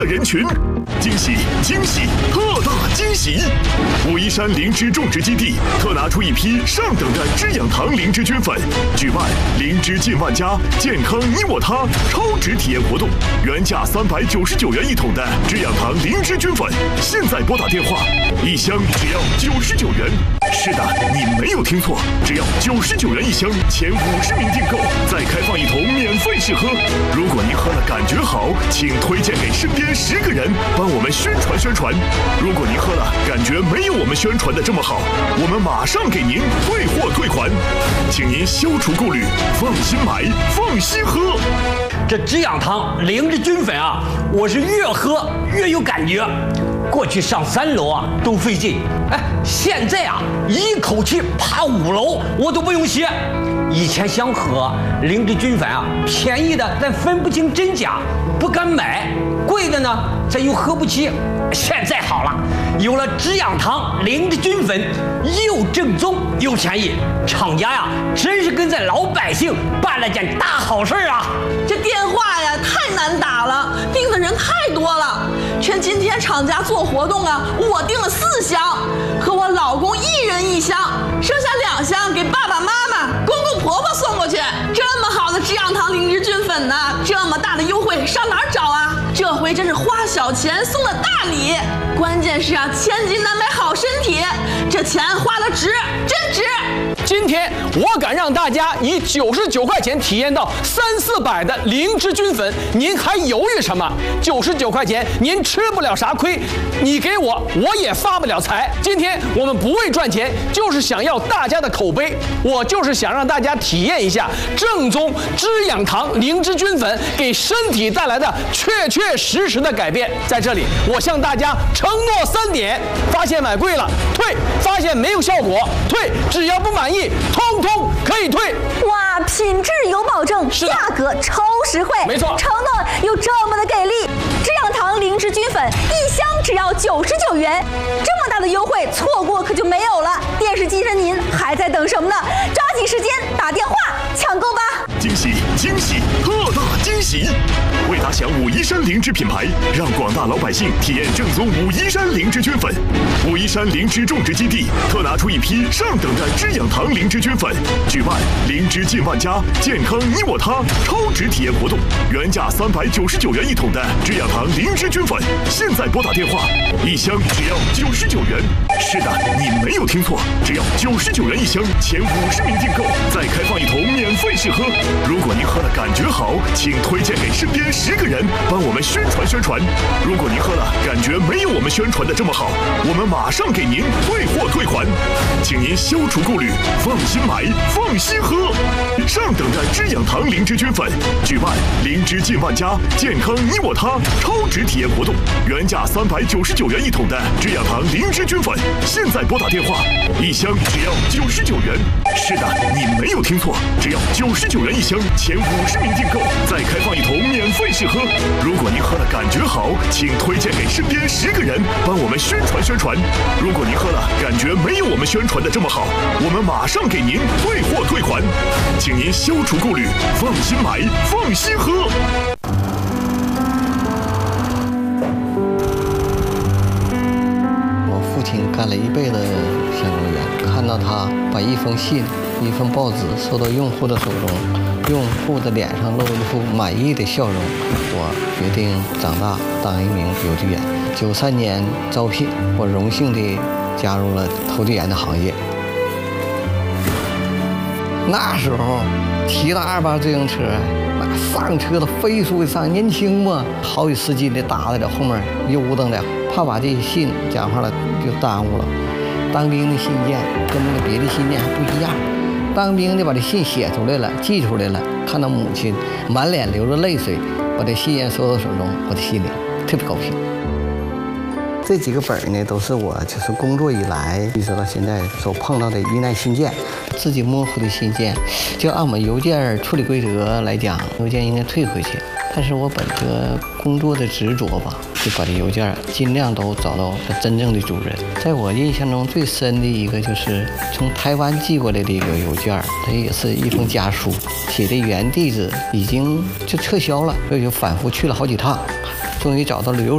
人群，惊喜惊喜特大惊喜！武夷山灵芝种植基地特拿出一批上等的知养堂灵芝菌粉，举办灵芝近万家，健康你我他超值体验活动，原价399元一桶的知养堂灵芝菌粉，现在拨打电话，一箱只要99元。是的，你没有听错，只要99元一箱，前50名订购再开放一桶免费试喝。如果您喝了感觉好，请推荐给身边10个人，帮我们宣传宣传。如果您喝了感觉没有我们宣传的这么好，我们马上给您退货退款，请您消除顾虑，放心买，放心喝。 这知养堂灵芝菌粉啊，我是越喝越有感觉。过去上3楼啊都费劲，现在啊一口气爬5楼我都不用歇。以前想喝灵芝菌粉啊，便宜的但分不清真假，不敢买；贵的呢，咱又喝不起。现在好了，有了知养堂灵芝菌粉，又正宗又便宜，厂家呀真是跟咱老百姓办了件大好事啊！ 这电话呀太难打了，订的人太多了。趁今天厂家做活动啊，我订了4箱，和我老公1人1箱，剩下2箱给爸爸妈妈、公公婆婆送过去。这么好的知养堂灵芝菌粉呢，这么大的优惠上哪儿找啊？这回真是花小钱送了大礼，关键是啊，千金难买好身体，这钱花得值，真值。 今天我敢让大家以99块钱体验到300、400的灵芝菌粉，您还犹豫什么？99块钱您吃不了啥亏，你给我也发不了财。今天我们不为赚钱，就是想要大家的口碑，我就是想让大家体验一下正宗知养堂灵芝菌粉给身体带来的确实的改变。在这里，我向大家承诺3点：发现买贵了退，发现没有效果退，只要不满意通通可以退。 哇，品质有保证，价格超实惠， 没错， 承诺有这么的给力。知养堂灵芝菌粉1箱只要99元，这么大的优惠，错过可就没有了。电视机前您还在等什么呢？抓紧时间打电话抢购吧！ 惊喜惊喜特大惊喜！为打响武夷山灵芝品牌，让广大老百姓体验正宗武夷山灵芝菌粉，武夷山灵芝种植基地特拿出一批上等的知养堂灵芝菌粉，举办灵芝近万家，健康你我他超值体验活动，原价399元一桶的知养堂灵芝菌粉，现在拨打电话，一箱只要99元。是的，你没有听错，只要99元一箱，前50名订购再开放一桶免费试喝。如果您喝了感觉好，请推荐给身边10个人，帮我们宣传宣传。如果您喝了感觉没有我们宣传的这么好，我们马上给您退货退款，请您消除顾虑，放心买，放心喝。上等的知养堂灵芝菌粉，举办灵芝近万家，健康你我他超值体验活动，原价399元一桶的知养堂灵芝菌粉，现在拨打电话，一箱只要99元。是的，你没有听错，只要99元一箱，前50名订购再开放一桶免费试喝。如果您喝了感觉好，请推荐给身边10个人，帮我们宣传宣传。如果您喝了感觉没有我们宣传的这么好，我们马上给您退货退款，请您消除顾虑，放心买，放心喝。 我父亲干了1辈子相关员，看到他把一封信、一份报纸收到用户的手中，用户的脸上露出满意的笑容，我决定长大当一名邮递员。93年招聘，我荣幸地加入了投递员的行业。那时候骑着28自行车，那上车的飞速的上，年轻嘛，好几10斤的搭在了后面悠荡的，怕把这些信讲话了就耽误了。当兵的信件跟那个别的信件还不一样，当兵的把这信写出来了，寄出来了，看到母亲满脸流着泪水，把这信件收到手中，我的心里特别高兴。这几个本呢，都是我就是工作以来一直到现在所碰到的疑难信件，自己模糊的信件，就按我们邮件处理规则来讲，邮件应该退回去。但是我本着工作的执着吧，就把这邮件尽量都找到它真正的主人。在我印象中最深的一个就是从台湾寄过来的一个邮件，它也是一封家书，写的原地址已经就撤销了，所以就反复去了好几趟，终于找到了邮